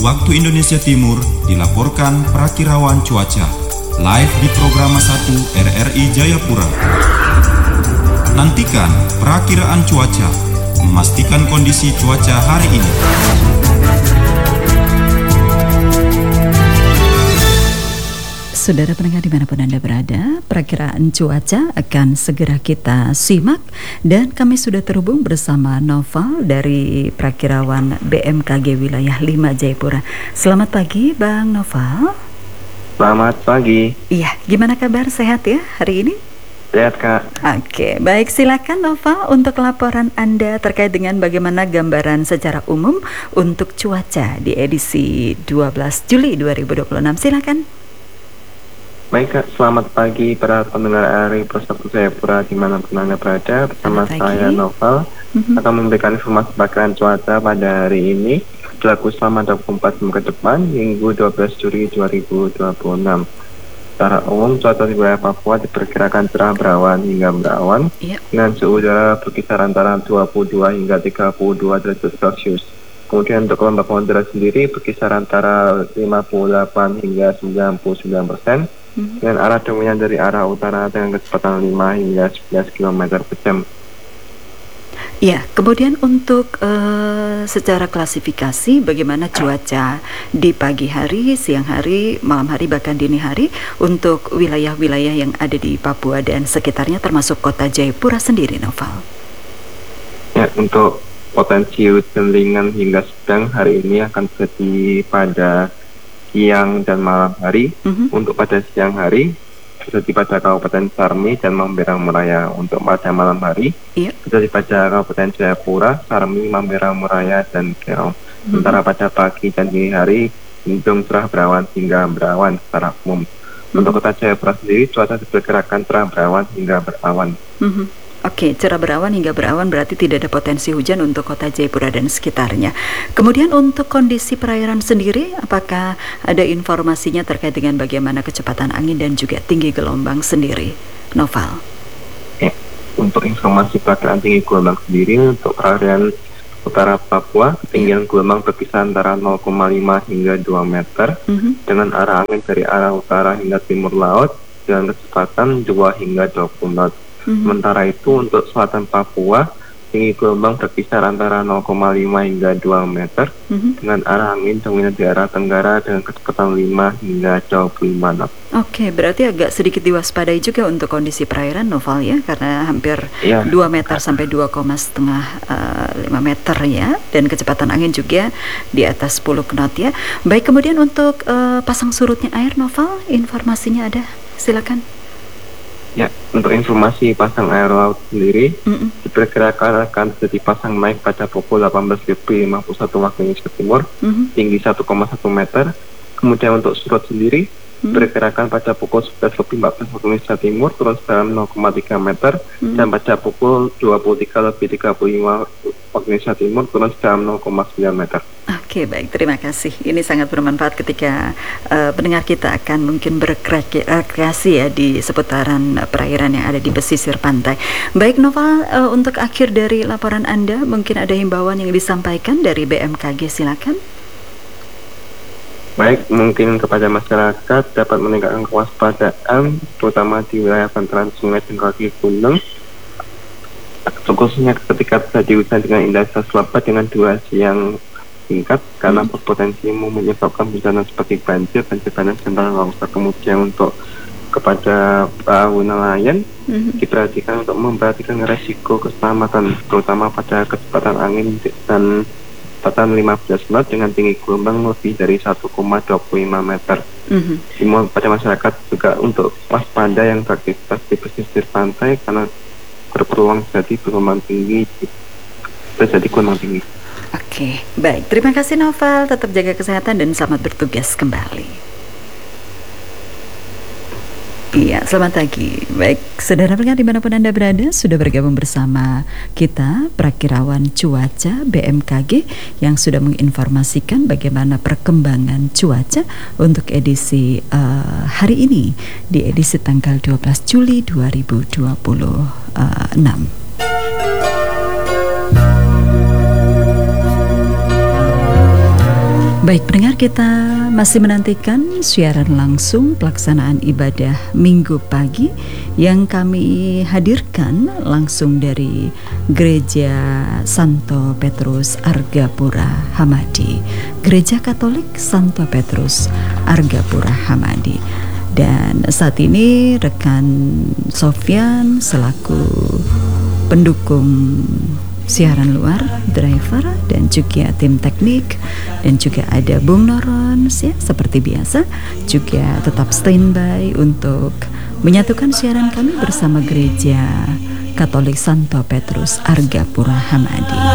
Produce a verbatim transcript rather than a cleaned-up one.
Waktu Indonesia Timur dilaporkan Prakirawan Cuaca live di Programa satu R R I Jayapura. Nantikan perakiraan cuaca, memastikan kondisi cuaca hari ini. Saudara pendengar dimanapun Anda berada, perakiraan cuaca akan segera kita simak dan kami sudah terhubung bersama Noval dari Prakirawan B M K G Wilayah lima Jayapura. Selamat pagi Bang Noval. Selamat pagi. Iya, gimana kabar? Sehat ya hari ini? Sehat Kak. Oke, baik, silakan Noval untuk laporan Anda terkait dengan bagaimana gambaran secara umum untuk cuaca di edisi dua belas Juli dua ribu dua puluh enam. Silakan. Baik Kak, selamat pagi para pendengar R R I Prosakti Jayapura dimanapun Anda berada. Bersama saya Noval mm-hmm. akan memberikan informasi perakiraan cuaca pada hari ini berlaku selama dua puluh empat jam ke depan, Minggu dua belas Juli dua ribu dua puluh enam. Secara umum cuaca di wilayah Papua diperkirakan cerah berawan hingga berawan yep. dengan suhu udara berkisar antara dua puluh dua hingga tiga puluh dua derajat Celcius. Kemudian untuk kelompok udara sendiri berkisar antara lima puluh delapan hingga sembilan puluh sembilan persen. Hmm. dengan arah dominan dari arah utara dengan kecepatan lima hingga sebelas kilometer per jam. Ya, kemudian untuk uh, secara klasifikasi bagaimana cuaca di pagi hari, siang hari, malam hari, bahkan dini hari untuk wilayah-wilayah yang ada di Papua dan sekitarnya termasuk kota Jayapura sendiri, Noval? Ya, untuk potensi hujan ringan hingga sedang hari ini akan terjadi pada siang dan malam hari. Mm-hmm. Untuk pada siang hari terjadi pada Kabupaten Sarmi dan Mamberang Meraya. Untuk pada malam hari yep. terjadi pada Kabupaten Jayapura, Sarmi, Mamberang Meraya dan Kerong. Mm-hmm. Sementara pada pagi dan dini hari cenderung cerah berawan hingga berawan secara umum. Mm-hmm. Untuk kota Jayapura sendiri cuaca diperkirakan cerah berawan hingga berawan. Mm-hmm. Oke, cerah berawan hingga berawan berarti tidak ada potensi hujan untuk kota Jayapura dan sekitarnya. Kemudian untuk kondisi perairan sendiri, apakah ada informasinya terkait dengan bagaimana kecepatan angin dan juga tinggi gelombang sendiri, Noval? Ya, untuk informasi perkiraan tinggi gelombang sendiri untuk perairan utara Papua, ketinggian ya. gelombang berkisar antara nol koma lima hingga dua meter mm-hmm. dengan arah angin dari arah utara hingga timur laut dengan kecepatan dua hingga dua puluh knot. Mm-hmm. Sementara itu untuk selatan Papua tinggi gelombang berkisar antara nol koma lima hingga dua meter mm-hmm. dengan arah angin dominan di arah tenggara dengan kecepatan lima hingga dua puluh lima knot. Oke, berarti agak sedikit diwaspadai juga untuk kondisi perairan, Noval ya, karena hampir ya. dua meter sampai dua koma lima meter ya, dan kecepatan angin juga di atas sepuluh knot ya. Baik, kemudian untuk uh, pasang surutnya air, Noval, informasinya ada, silakan. Ya, untuk informasi pasang air laut sendiri, mm-mm. diperkirakan akan terjadi pasang naik pada pukul delapan belas lima puluh satu waktu Indonesia Timur, mm-hmm. tinggi satu koma satu meter. Kemudian untuk surut sendiri, mm-hmm. diperkirakan pada pukul sebelas empat belas waktu Indonesia Timur, turun sedalam nol koma tiga meter, mm-hmm. dan pada pukul dua puluh tiga lebih tiga puluh lima waktu Indonesia Timur, turun sedalam nol koma sembilan meter. Oke, baik, terima kasih. Ini sangat bermanfaat ketika uh, pendengar kita akan mungkin berrekreasi ya di seputaran uh, perairan yang ada di pesisir pantai. Baik, Noval, uh, untuk akhir dari laporan Anda, mungkin ada himbauan yang disampaikan dari B M K G, silakan. Baik, mungkin kepada masyarakat dapat meningkatkan kewaspadaan, terutama di wilayah bantaran sungai dan kaki gunung, khususnya ketika terjadi hujan dengan intensitas lebat dengan durasi yang singkat karena hmm. berpotensi menyebabkan bencana seperti banjir, banjir bandang, dan longsor. Kemudian untuk kepada perahu nelayan hmm. diperhatikan untuk memperhatikan resiko keselamatan, terutama pada kecepatan angin dan kecepatan lima belas knot dengan tinggi gelombang lebih dari satu koma dua lima meter. Hmm. Semua pada masyarakat juga untuk waspada yang beraktivitas di pesisir pantai karena berpeluang terjadi gelombang tinggi, terjadi gelombang tinggi. Oke, baik. Terima kasih Noval. Tetap jaga kesehatan dan selamat bertugas kembali. Iya, selamat pagi. Baik, saudara pendengar dimanapun Anda berada, sudah bergabung bersama kita Prakirawan Cuaca B M K G yang sudah menginformasikan bagaimana perkembangan cuaca untuk edisi uh, hari ini di edisi tanggal dua belas Juli dua ribu dua puluh enam. Baik pendengar, kita masih menantikan siaran langsung pelaksanaan ibadah Minggu pagi yang kami hadirkan langsung dari Gereja Santo Petrus Argapura Hamadi, Gereja Katolik Santo Petrus Argapura Hamadi. Dan saat ini rekan Sofyan selaku pendukung siaran luar, driver, dan juga tim teknik, dan juga ada Bung Noron ya, seperti biasa juga tetap standby untuk menyatukan siaran kami bersama Gereja Katolik Santo Petrus Argapura Hamadi.